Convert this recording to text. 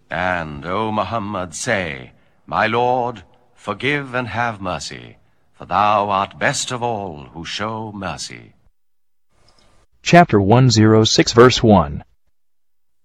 And, O Muhammad, say, My Lord, forgive and have mercy, for thou art best of all who show mercy. Chapter 106, verse 1.